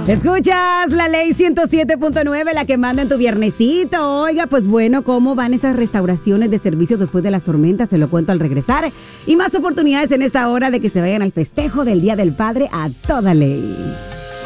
Escuchas la ley 107.9, la que manda en tu viernesito. Oiga, pues bueno, ¿cómo van esas restauraciones de servicios después de las tormentas? Te lo cuento al regresar. Y más oportunidades en esta hora de que se vayan al festejo del Día del Padre a toda ley.